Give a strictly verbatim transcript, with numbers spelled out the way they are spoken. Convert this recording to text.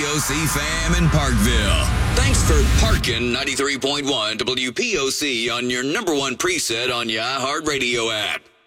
O C fam in Parkville. Thanks for parking ninety-three point one W P O C on your number one preset on your iHeartRadio app.